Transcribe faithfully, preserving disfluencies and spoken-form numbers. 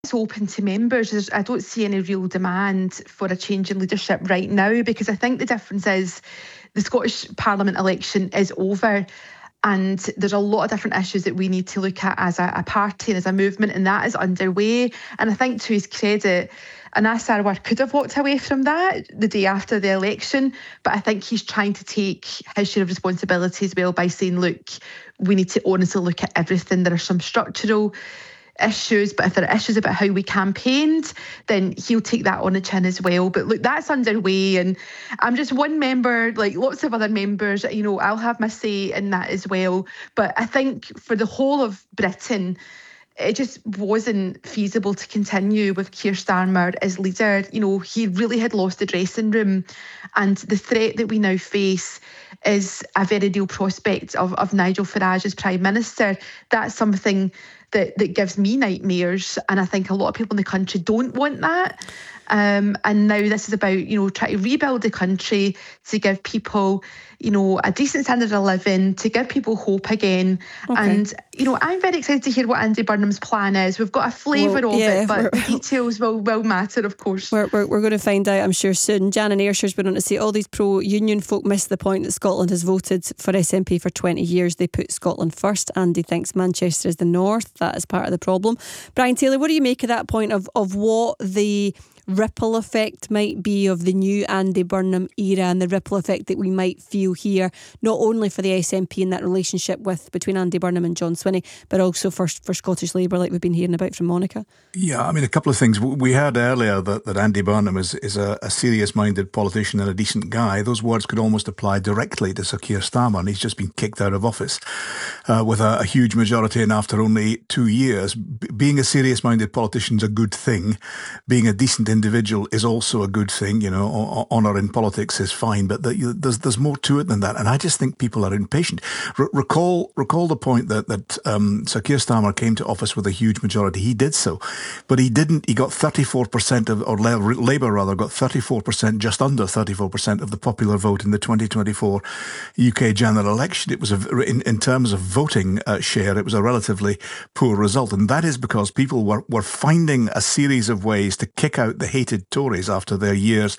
It's open to members. There's, I don't see any real demand for a change in leadership right now, because I think the difference is the Scottish Parliament election is over. And there's a lot of different issues that we need to look at as a, a party and as a movement, and that is underway. And I think, to his credit, Anas Sarwar could have walked away from that the day after the election, but I think he's trying to take his share of responsibility as well by saying, look, we need to honestly look at everything. There are some structural issues, but if there are issues about how we campaigned, then he'll take that on the chin as well. But look, that's underway, and I'm just one member, like lots of other members, you know, I'll have my say in that as well. But I think for the whole of Britain, it just wasn't feasible to continue with Keir Starmer as leader. You know, he really had lost the dressing room, and the threat that we now face is a very real prospect of, of Nigel Farage as Prime Minister. That's something that, that gives me nightmares, and I think a lot of people in the country don't want that. Um, and now this is about, you know, trying to rebuild the country to give people, you know, a decent standard of living, to give people hope again. Okay. And, you know, I'm very excited to hear what Andy Burnham's plan is. We've got a flavour well, of yeah, it, but the details will, will matter, of course. We're, we're, we're going to find out, I'm sure, soon. Jan and Ayrshire's been on to say all these pro-union folk miss the point that Scotland has voted for S N P for twenty years. They put Scotland first. Andy thinks Manchester is the north. That is part of the problem. Brian Taylor, what do you make of that point of, of what the ripple effect might be of the new Andy Burnham era, and the ripple effect that we might feel here, not only for the S N P and that relationship with between Andy Burnham and John Swinney, but also for, for Scottish Labour, like we've been hearing about from Monica? Yeah, I mean, a couple of things. We heard earlier that, that Andy Burnham is, is a, a serious-minded politician and a decent guy. Those words could almost apply directly to Sir Keir Starmer, and he's just been kicked out of office uh, with a, a huge majority, and after only two years. B- being a serious-minded politician is a good thing. Being a decent individual is also a good thing. You know, honour in politics is fine, but the, there's there's more to it than that. And I just think people are impatient. R- recall recall the point that that um, Sir Keir Starmer came to office with a huge majority. He did so, but he didn't. He got thirty-four percent of, or Labour rather, got thirty-four percent, just under thirty-four percent of the popular vote in the twenty twenty-four U K general election. It was a, in, in terms of voting uh, share, it was a relatively poor result, and that is because people were were finding a series of ways to kick out the hated Tories after their years